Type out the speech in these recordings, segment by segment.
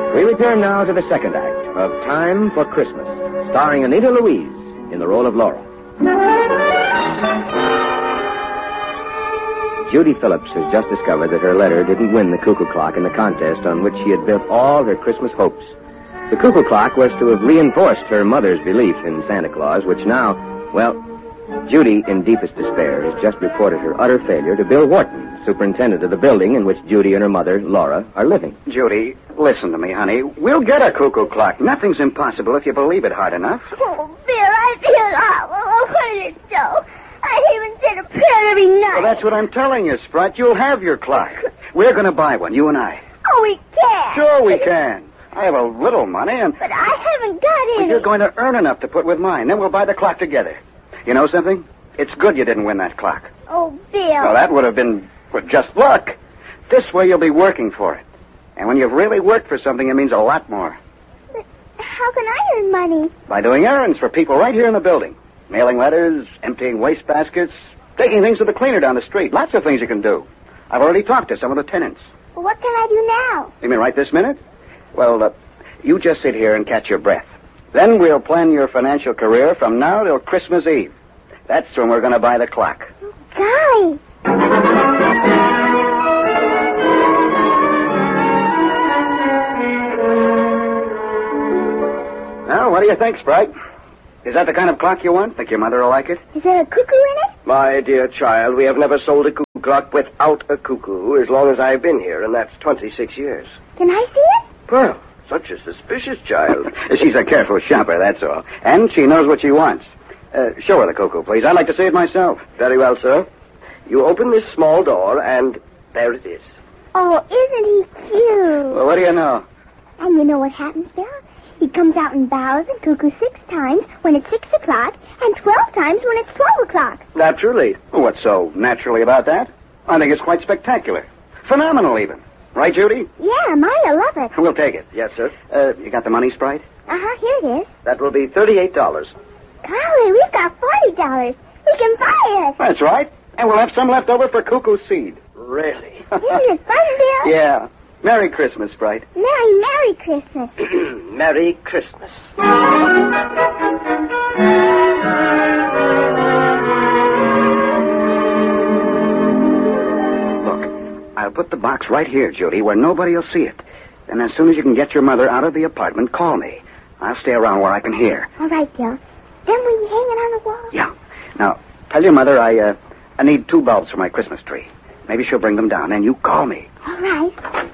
We return now to the second act of Time for Christmas, starring Anita Louise in the role of Laura. Judy Phillips has just discovered that her letter didn't win the cuckoo clock in the contest on which she had built all her Christmas hopes. The cuckoo clock was to have reinforced her mother's belief in Santa Claus, which now, well, Judy, in deepest despair, has just reported her utter failure to Bill Wharton, superintendent of the building in which Judy and her mother, Laura, are living. Judy, listen to me, honey. We'll get a cuckoo clock. Nothing's impossible if you believe it hard enough. Oh, Bill, I feel awful. What did it do? I even said a prayer every night. Well, that's what I'm telling you, Sprite. You'll have your clock. We're going to buy one, you and I. Oh, we can't. Sure we can. I have a little money, and... But I haven't got any. You're going to earn enough to put with mine. Then we'll buy the clock together. You know something? It's good you didn't win that clock. Oh, Bill. Well, that would have been just luck. This way you'll be working for it. And when you've really worked for something, it means a lot more. But how can I earn money? By doing errands for people right here in the building. Mailing letters, emptying wastebaskets, taking things to the cleaner down the street. Lots of things you can do. I've already talked to some of the tenants. Well, what can I do now? You mean right this minute? Well, you just sit here and catch your breath. Then we'll plan your financial career from now till Christmas Eve. That's when we're going to buy the clock. Golly. Now, what do you think, Sprite? Is that the kind of clock you want? Think your mother will like it? Is there a cuckoo in it? My dear child, we have never sold a cuckoo clock without a cuckoo as long as I've been here, and that's 26 years. Can I see it? Well, such a suspicious child. She's a careful shopper, that's all. And she knows what she wants. Show her the cuckoo, please. I'd like to see it myself. Very well, sir. You open this small door, and there it is. Oh, isn't he cute? Well, what do you know? And you know what happens, Bill? He comes out and bows and cuckoo 6 times when it's 6 o'clock and 12 times when it's 12 o'clock. Naturally. Well, what's so naturally about that? I think it's quite spectacular. Phenomenal, even. Right, Judy? Yeah, I love it. We'll take it. Yes, sir. You got the money, Sprite? Uh-huh, here it is. That will be $38. Golly, we've got $40. We can buy it. That's right. And we'll have some left over for cuckoo seed. Really? Isn't it fun, Bill? Yeah. Merry Christmas, Sprite. Merry Christmas. Merry Christmas. Look, I'll put the box right here, Judy, where nobody will see it. And as soon as you can get your mother out of the apartment, call me. I'll stay around where I can hear. All right, Bill. Then we hang it on the wall. Yeah. Now, tell your mother I need 2 bulbs for my Christmas tree. Maybe she'll bring them down, and you call me. All right.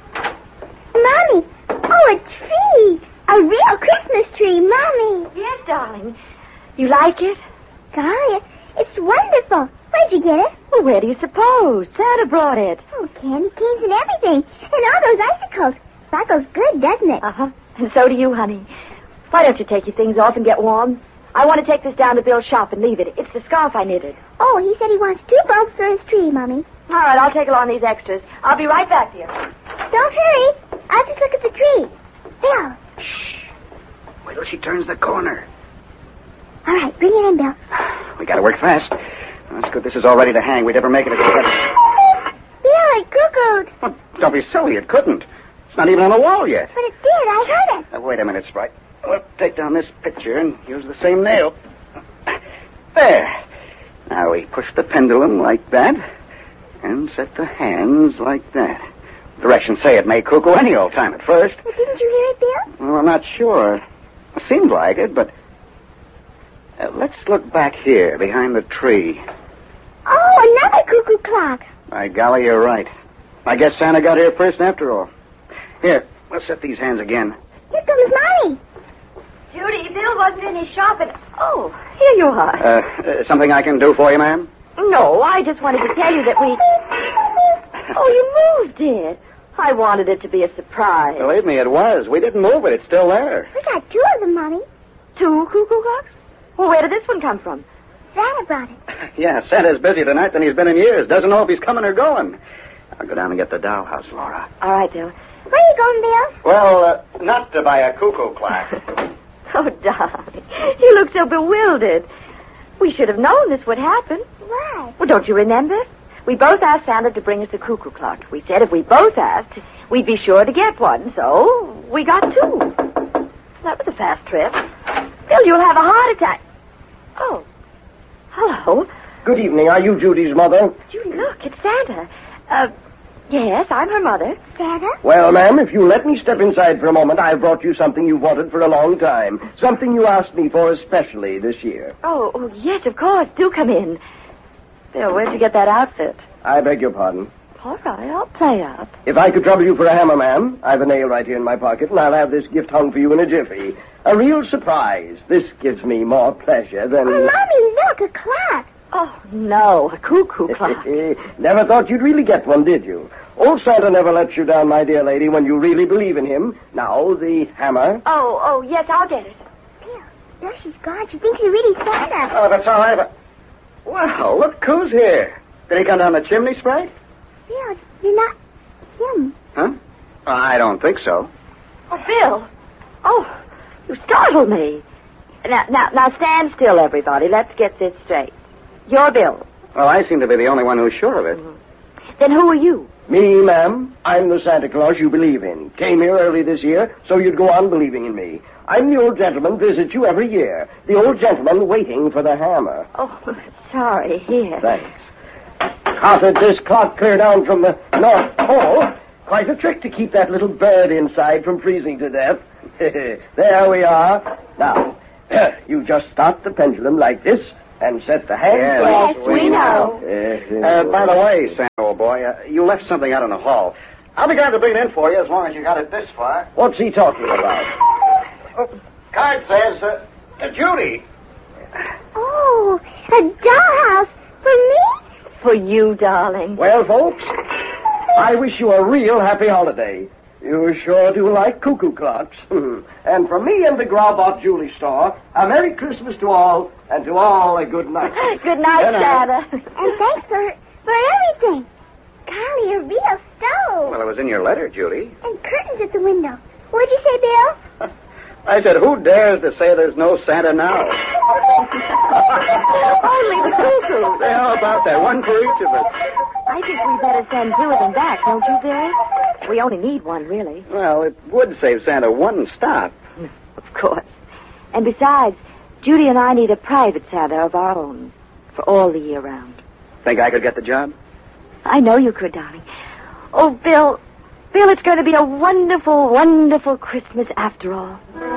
Mommy! Oh, a tree! A real Christmas tree, Mommy! Yes, darling. You like it? Golly, it's wonderful. Where'd you get it? Well, where do you suppose? Santa brought it. Oh, candy canes and everything. And all those icicles. That goes good, doesn't it? Uh-huh. And so do you, honey. Why don't you take your things off and get warm? I want to take this down to Bill's shop and leave it. It's the scarf I knitted. Oh, he said he wants 2 bulbs for his tree, Mommy. All right, I'll take along these extras. I'll be right back, dear. Don't hurry. I'll just look at the tree. Bill. Shh. Wait till she turns the corner. All right, bring it in, Bill. We gotta work fast. That's good. This is all ready to hang. We'd never make it if it Bill, it cuckooed. Well, don't be silly. It couldn't. It's not even on the wall yet. But it did. I heard it. Wait a minute, Sprite. We'll take down this picture and use the same nail. There. Now we push the pendulum like that and set the hands like that. Directions say it may cuckoo any old time at first. But didn't you hear it, Bill? Well, I'm not sure. It seemed like it, but... let's look back here, behind the tree. Oh, another cuckoo clock. By golly, you're right. I guess Santa got here first after all. Here, let's set these hands again. Here comes Mommy. Judy, Bill wasn't in his shop and... Oh, here you are. Something I can do for you, ma'am? No, I just wanted to tell you that we... Oh, you moved it. I wanted it to be a surprise. Believe me, it was. We didn't move it. It's still there. We got 2 of them, Mommy. 2 cuckoo clocks? Well, where did this one come from? Santa brought it. Yeah, Santa's busier tonight than he's been in years. Doesn't know if he's coming or going. I'll go down and get the dollhouse, Laura. All right, Bill. Where are you going, Bill? Well, not to buy a cuckoo clock. Oh, darling. You look so bewildered. We should have known this would happen. Why? Well, don't you remember? We both asked Santa to bring us a cuckoo clock. We said if we both asked, we'd be sure to get one. So We got two. That was a fast trip. Bill, you'll have a heart attack. Oh. Hello. Good evening. Are you Judy's mother? Judy, look, it's Santa. Yes, I'm her mother. Santa? Well, ma'am, if you let me step inside for a moment, I've brought you something you've wanted for a long time. Something you asked me for especially this year. Oh, yes, of course. Do come in. Bill, where'd you get that outfit? I beg your pardon. All right, I'll play up. If I could trouble you for a hammer, ma'am, I've a nail right here in my pocket, and I'll have this gift hung for you in a jiffy. A real surprise. This gives me more pleasure than... Oh, Mommy, look, a clock. Oh, no, a cuckoo clock. Never thought you'd really get one, did you? Old Santa never lets you down, my dear lady, when you really believe in him. Now, the hammer. Oh, yes, I'll get it. Bill, she's gone. She thinks you're really Santa. Oh, that's all right. Well, look who's here. Did he come down the chimney, Sprite? Bill, you're not him. Huh? I don't think so. Oh, Bill. Oh, you startled me. Now, stand still, everybody. Let's get this straight. You're Bill. Well, I seem to be the only one who's sure of it. Mm-hmm. Then who are you? Me, ma'am. I'm the Santa Claus you believe in. Came here early this year, so you'd go on believing in me. I'm the old gentleman visits you every year. The old gentleman waiting for the hammer. Oh, sorry. Here. Thanks. Carted this clock clear down from the North Pole. Quite a trick to keep that little bird inside from freezing to death. There we are. Now, you just start the pendulum like this and set the hand. Yes, we know. By the way, Santa, old boy, you left something out in the hall. I'll be glad to bring it in for you as long as you got it this far. What's he talking about? Card says, Judy. Oh, a dollhouse for me? For you, darling. Well, folks, I wish you a real happy holiday. You sure do like cuckoo clocks. And from me and the Graubot Jewelry Store, a Merry Christmas to all, and to all a good night. Good night, Santa. And thanks for everything. Golly, a real stove. Well, it was in your letter, Judy. And curtains at the window. What'd you say, Bill? I said, who dares to say there's no Santa now? Only the cuckoo. Say, how about that? One for each of us. I think we better send two of them back, don't you, Bill? We only need one, really. Well, it would save Santa one stop. Of course. And besides, Judy and I need a private Santa of our own for all the year round. Think I could get the job? I know you could, darling. Oh, Bill, it's going to be a wonderful, wonderful Christmas after all.